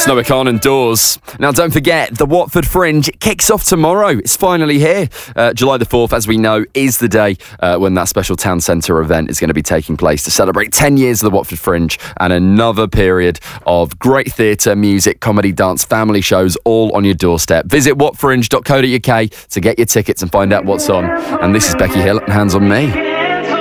Snow Khan and Doors. Now, don't forget, the Watford Fringe kicks off tomorrow. It's finally here. July the 4th, as we know, is the day when that special town centre event is going to be taking place to celebrate 10 years of the Watford Fringe and another period of great theatre, music, comedy, dance, family shows, all on your doorstep. Visit watfringe.co.uk to get your tickets and find out what's on. And this is Becky Hill and Hands on Me.